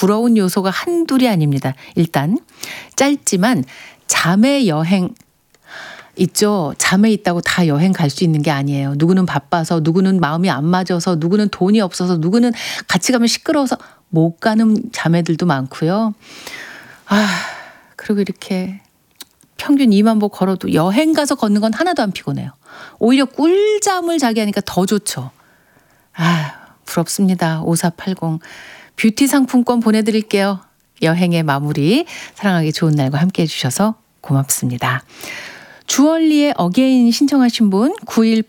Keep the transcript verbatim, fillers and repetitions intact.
부러운 요소가 한둘이 아닙니다. 일단 짧지만 자매 여행 있죠. 자매 있다고 다 여행 갈 수 있는 게 아니에요. 누구는 바빠서, 누구는 마음이 안 맞아서, 누구는 돈이 없어서, 누구는 같이 가면 시끄러워서 못 가는 자매들도 많고요. 아, 그리고 이렇게 평균 이만 보 걸어도 여행 가서 걷는 건 하나도 안 피곤해요. 오히려 꿀잠을 자게 하니까 더 좋죠. 아, 부럽습니다. 오사팔공. 뷰티 상품권 보내드릴게요. 여행의 마무리, 사랑하기 좋은 날과 함께 해주셔서 고맙습니다. 주얼리의 어게인 신청하신 분 구일팔